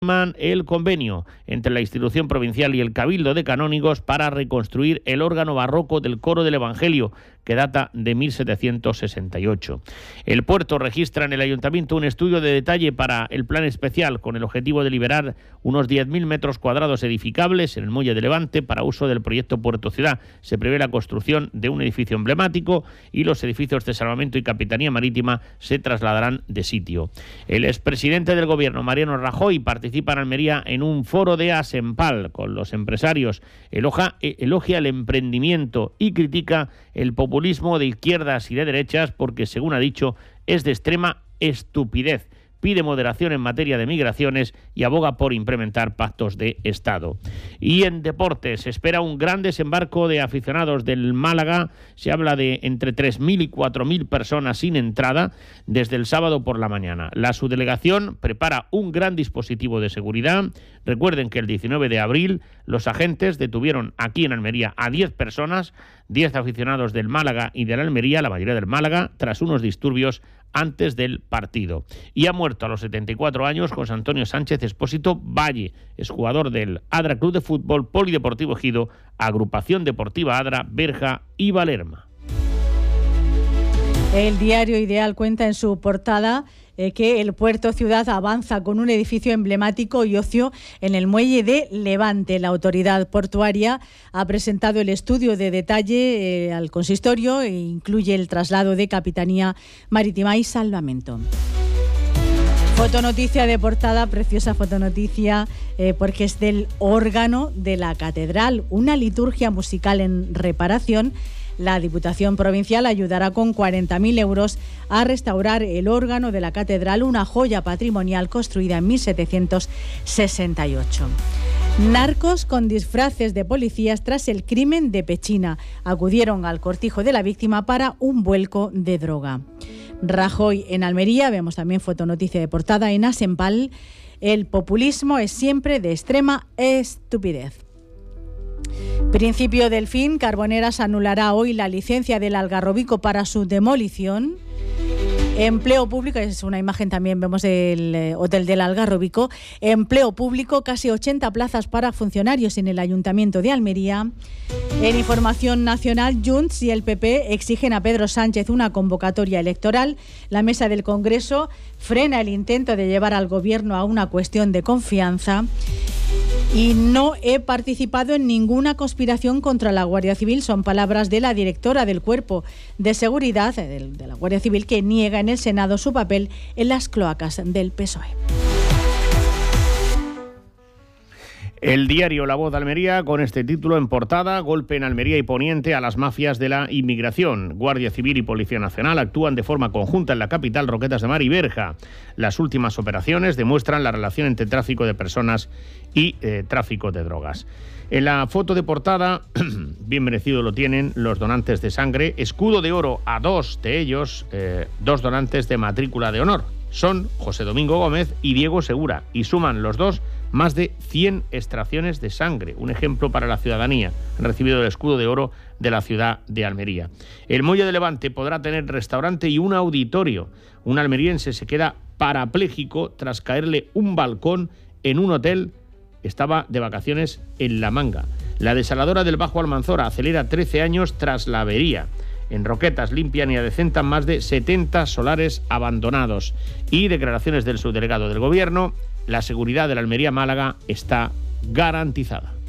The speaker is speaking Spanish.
el convenio entre la institución provincial y el Cabildo de Canónigos para reconstruir el órgano barroco del coro del Evangelio, que data de 1768. El puerto registra en el ayuntamiento un estudio de detalle para el plan especial con el objetivo de liberar unos 10.000 metros cuadrados edificables en el muelle de Levante para uso del proyecto Puerto Ciudad. Se prevé la construcción de un edificio emblemático y los edificios de salvamento y capitanía marítima se trasladarán de sitio. El expresidente del gobierno, Mariano Rajoy, participa en Almería en un foro de Asempal con los empresarios. Elogia el emprendimiento y critica el populismo de izquierdas y de derechas porque, según ha dicho, es de extrema estupidez. Pide moderación en materia de migraciones y aboga por implementar pactos de Estado. Y en deportes, se espera un gran desembarco de aficionados del Málaga. Se habla de entre 3.000 y 4.000 personas sin entrada desde el sábado por la mañana. La subdelegación prepara un gran dispositivo de seguridad. Recuerden que el 19 de abril los agentes detuvieron aquí en Almería a 10 personas, 10 aficionados del Málaga y de la Almería, la mayoría del Málaga, tras unos disturbios antes del partido. Y ha muerto a los 74 años José Antonio Sánchez Expósito Valle, es jugador del Adra Club de Fútbol, Polideportivo Ejido, Agrupación Deportiva Adra, Berja y Valerma. El diario Ideal cuenta en su portada que el Puerto Ciudad avanza con un edificio emblemático y ocio en el muelle de Levante. La autoridad portuaria ha presentado el estudio de detalle al consistorio e incluye el traslado de capitanía marítima y salvamento. Fotonoticia de portada, preciosa fotonoticia, porque es del órgano de la catedral, una liturgia musical en reparación. La Diputación Provincial ayudará con 40.000 euros a restaurar el órgano de la catedral, una joya patrimonial construida en 1768. Narcos con disfraces de policías tras el crimen de Pechina. Acudieron al cortijo de la víctima para un vuelco de droga. Rajoy en Almería, vemos también fotonoticia de portada en Asempal. El populismo es siempre de extrema estupidez. Principio del fin, Carboneras anulará hoy la licencia del Algarrobico para su demolición. Empleo público, es una imagen también, vemos del Hotel del Algarrobico. Empleo público, casi 80 plazas para funcionarios en el Ayuntamiento de Almería. En información nacional, Junts y el PP exigen a Pedro Sánchez una convocatoria electoral. La mesa del Congreso frena el intento de llevar al Gobierno a una cuestión de confianza. Y no he participado en ninguna conspiración contra la Guardia Civil. Son palabras de la directora del Cuerpo de Seguridad de la Guardia Civil, que niega en el Senado su papel en las cloacas del PSOE. El diario La Voz de Almería, con este título en portada: golpe en Almería y Poniente a las mafias de la inmigración. Guardia Civil y Policía Nacional actúan de forma conjunta en la capital, Roquetas de Mar y Berja. Las últimas operaciones demuestran la relación entre tráfico de personas y tráfico de drogas. En la foto de portada, bien merecido lo tienen los donantes de sangre. Escudo de oro a dos de ellos, dos donantes de matrícula de honor. Son José Domingo Gómez y Diego Segura, y suman los dos más de 100 extracciones de sangre. Un ejemplo para la ciudadanía. Han recibido el escudo de oro de la ciudad de Almería. El muelle de Levante podrá tener restaurante y un auditorio. Un almeriense se queda parapléjico tras caerle un balcón en un hotel. Estaba de vacaciones en La Manga. La desaladora del Bajo Almanzora acelera 13 años tras la avería. En Roquetas limpian y adecentan más de 70 solares abandonados. Y declaraciones del subdelegado del Gobierno: la seguridad de la Almería-Málaga está garantizada.